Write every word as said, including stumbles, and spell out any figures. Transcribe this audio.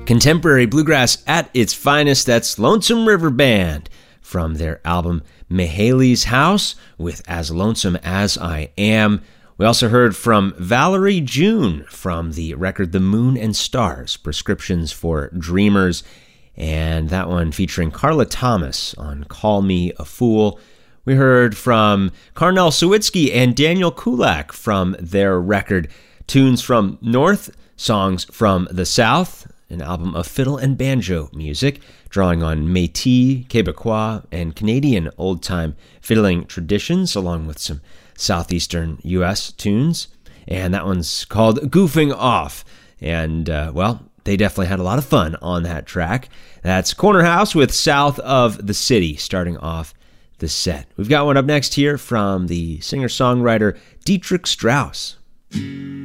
Contemporary bluegrass at its finest. That's Lonesome River Band from their album Mahaley's House with As Lonesome as I Am. We also heard from Valerie June from the record The Moon and Stars, Prescriptions for Dreamers, and that one featuring Carla Thomas on Call Me a Fool. We heard from Carnell Sawitsky and Daniel Kulak from their record Tunes from North, Songs from the South, an album of fiddle and banjo music, drawing on Métis, Québécois, and Canadian old-time fiddling traditions, along with some southeastern U S tunes. And that one's called Goofing Off. And, uh, well, they definitely had a lot of fun on that track. That's Corner House with South of the City, starting off the set. We've got one up next here from the singer-songwriter Dietrich Strauss.